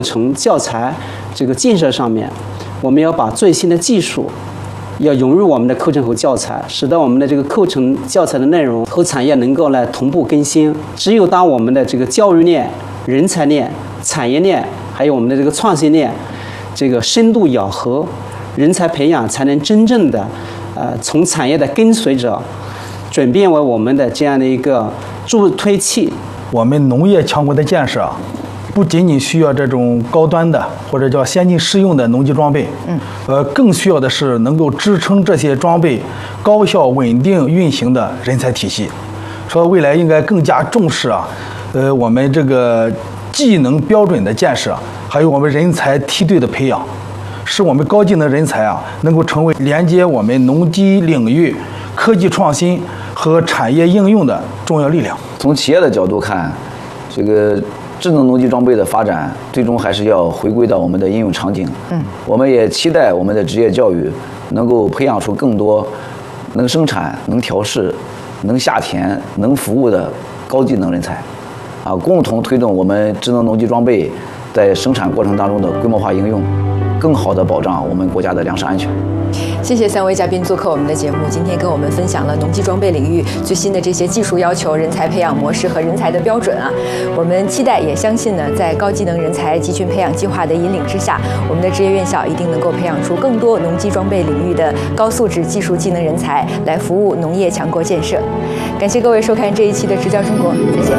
程教材这个建设上面，我们要把最新的技术要融入我们的课程和教材，使得我们的这个课程教材的内容和产业能够来同步更新。只有当我们的这个教育链、人才链、产业链，还有我们的这个创新链，这个深度咬合，人才培养才能真正的从产业的跟随者转变为我们的这样的一个助推器。 我们农业强国的建设不仅仅需要这种高端的或者叫先进适用的农机装备，更需要的是能够支撑这些装备高效稳定运行的人才体系。说未来应该更加重视我们这个技能标准的建设，还有我们人才梯队的培养，使我们高技能人才能够成为连接我们农机领域科技创新和产业应用的重要力量。 从企业的角度看，这个智能农机装备的发展，最终还是要回归到我们的应用场景。我们也期待我们的职业教育能够培养出更多能生产、能调试、能下田、能服务的高技能人才，共同推动我们智能农机装备在生产过程当中的规模化应用，更好地保障我们国家的粮食安全。 谢谢3位嘉宾做客我们的节目，今天跟我们分享了农机装备领域最新的这些技术要求、人才培养模式和人才的标准我们期待也相信呢，在高技能人才集群培养计划的引领之下，我们的职业院校一定能够培养出更多农机装备领域的高素质技术技能人才，来服务农业强国建设。感谢各位收看这一期的支教生活，再见。